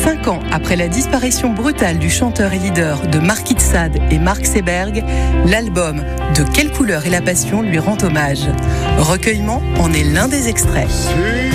5 ans après la disparition brutale du chanteur et leader de Marquis de Sade et Mark Seberg, l'album De quelle couleur est la passion lui rend hommage. Recueillement en est l'un des extraits.